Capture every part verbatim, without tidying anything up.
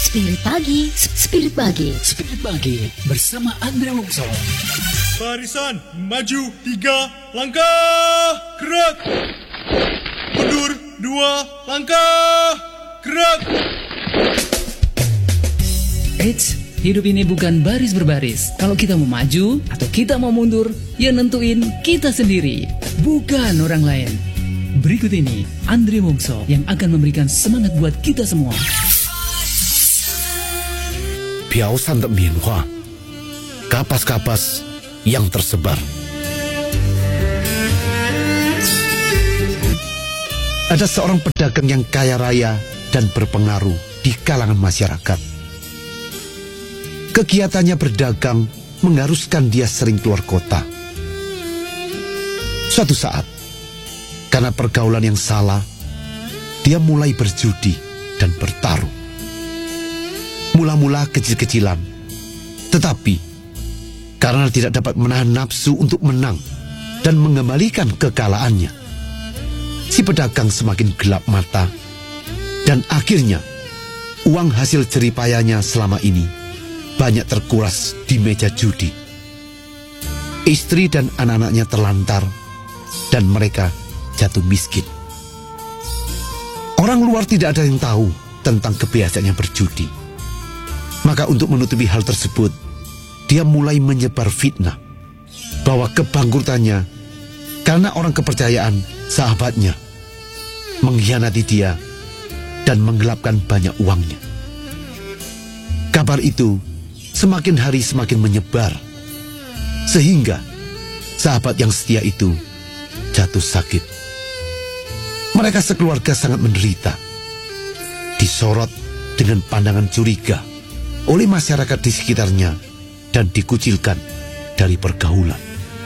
Spirit Pagi, Spirit Pagi, Spirit Pagi bersama Andre Wongso. Barisan maju tiga langkah, gerak. Mundur dua langkah, gerak. Eits, hidup ini bukan baris berbaris. Kalau kita mau maju atau kita mau mundur, ya nentuin kita sendiri, bukan orang lain. Berikut ini Andre Wongso yang akan memberikan semangat buat kita semua. 飘散的棉花 kapas-kapas yang tersebar. Ada seorang pedagang yang kaya raya dan berpengaruh di kalangan masyarakat. Kegiatannya berdagang mengharuskan dia sering keluar kota. Suatu saat, karena pergaulan yang salah, dia mulai berjudi dan bertaruh. Mula-mula kecil-kecilan, tetapi karena tidak dapat menahan nafsu untuk menang dan mengembalikan kekalahannya, si pedagang semakin gelap mata, dan akhirnya uang hasil jeripayanya selama ini banyak terkuras di meja judi. Istri dan anak-anaknya terlantar, dan mereka jatuh miskin. Orang luar tidak ada yang tahu tentang kebiasaannya berjudi. Maka untuk menutupi hal tersebut, dia mulai menyebar fitnah bahwa kebangkrutannya karena orang kepercayaan sahabatnya mengkhianati dia dan menggelapkan banyak uangnya. Kabar itu semakin hari semakin menyebar, sehingga sahabat yang setia itu jatuh sakit. Mereka sekeluarga sangat menderita, disorot dengan pandangan curiga oleh masyarakat di sekitarnya dan dikucilkan dari pergaulan.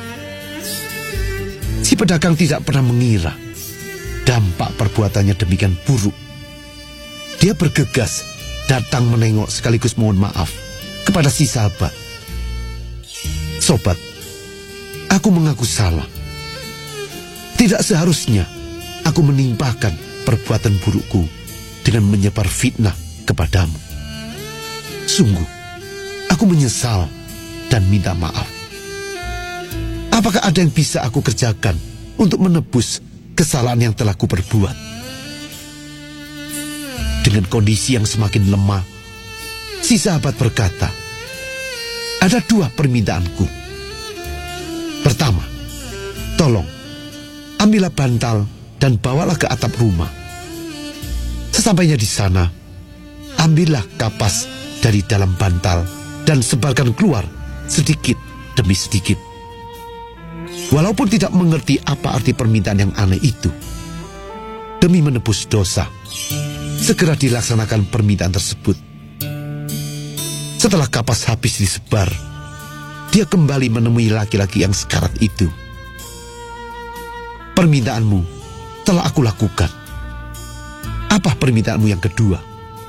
Si pedagang tidak pernah mengira dampak perbuatannya demikian buruk. Dia bergegas datang menengok sekaligus mohon maaf kepada si sahabat. Sobat, aku mengaku salah. Tidak seharusnya aku menimpakan perbuatan burukku dengan menyebar fitnah kepadamu. Sungguh, aku menyesal dan minta maaf. Apakah ada yang bisa aku kerjakan untuk menebus kesalahan yang telah kuperbuat? Dengan kondisi yang semakin lemah, si sahabat berkata, ada dua permintaanku. Pertama, tolong, ambillah bantal dan bawalah ke atap rumah. Sesampainya di sana, ambillah kapas dari dalam bantal dan sebarkan keluar sedikit demi sedikit. Walaupun tidak mengerti apa arti permintaan yang aneh itu, demi menebus dosa, segera dilaksanakan permintaan tersebut. Setelah kapas habis disebar, dia kembali menemui laki-laki yang sekarat itu. Permintaanmu telah aku lakukan. Apa permintaanmu yang kedua?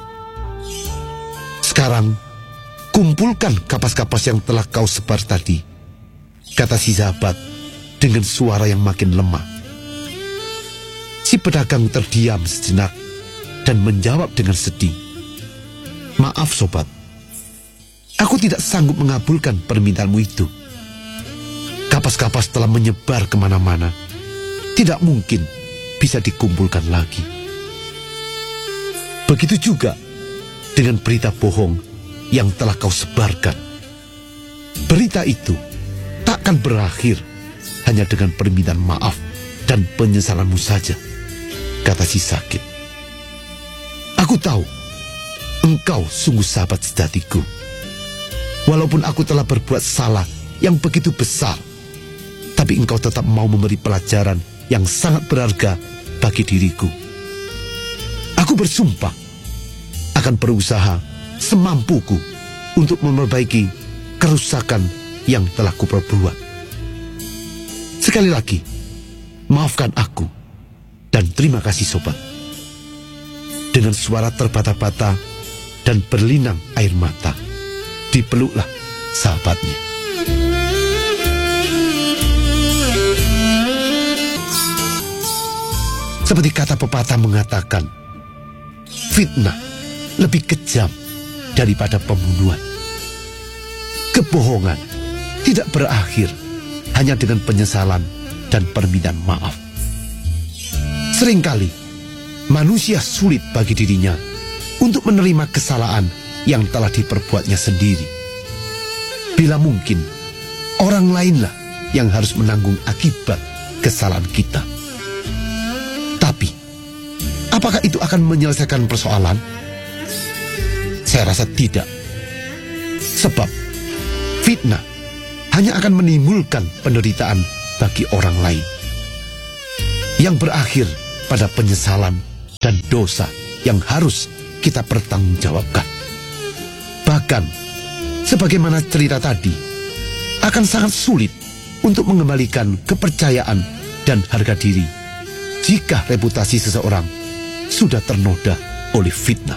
Sekarang, kumpulkan kapas-kapas yang telah kau sebar tadi, kata si sahabat dengan suara yang makin lemah. Si pedagang terdiam sejenak dan menjawab dengan sedih, maaf sobat, aku tidak sanggup mengabulkan permintaanmu itu. Kapas-kapas telah menyebar kemana-mana, tidak mungkin bisa dikumpulkan lagi. Begitu juga dengan berita bohong yang telah kau sebarkan. Berita itu takkan berakhir hanya dengan permintaan maaf dan penyesalanmu saja, kata si sakit. Aku tahu engkau sungguh sahabat sejatiku. Walaupun aku telah berbuat salah yang begitu besar, tapi engkau tetap mau memberi pelajaran yang sangat berharga bagi diriku. Aku bersumpah akan berusaha semampuku untuk memperbaiki kerusakan yang telah kuperbuat. Sekali lagi, maafkan aku dan terima kasih sobat. Dengan suara terbata-bata dan berlinang air mata, dipeluklah sahabatnya. Seperti kata pepatah mengatakan, fitnah lebih kejam daripada pembunuhan. Kebohongan tidak berakhir hanya dengan penyesalan dan permintaan maaf. Seringkali manusia sulit bagi dirinya untuk menerima kesalahan yang telah diperbuatnya sendiri. Bila mungkin, orang lainlah yang harus menanggung akibat kesalahan kita. Tapi, apakah itu akan menyelesaikan persoalan? Saya rasa tidak. Sebab, fitnah hanya akan menimbulkan penderitaan bagi orang lain, yang berakhir pada penyesalan dan dosa yang harus kita pertanggungjawabkan. Bahkan, sebagaimana cerita tadi, akan sangat sulit untuk mengembalikan kepercayaan dan harga diri jika reputasi seseorang sudah ternoda oleh fitnah.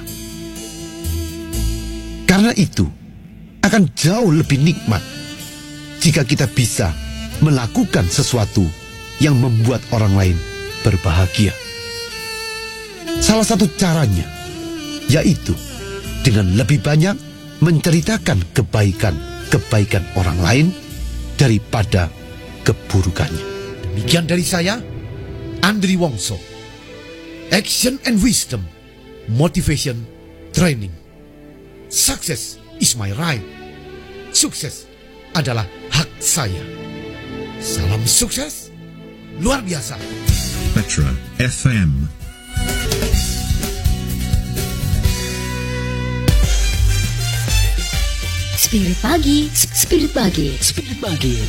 Karena itu, akan jauh lebih nikmat jika kita bisa melakukan sesuatu yang membuat orang lain berbahagia. Salah satu caranya yaitu dengan lebih banyak menceritakan kebaikan-kebaikan orang lain daripada keburukannya. Demikian dari saya, Andri Wongso. Action and wisdom, motivation, training. Success is my right. Sukses adalah hak saya. Salam sukses luar biasa. Petra F M. Spirit Pagi, Spirit Pagi, Spirit Pagi.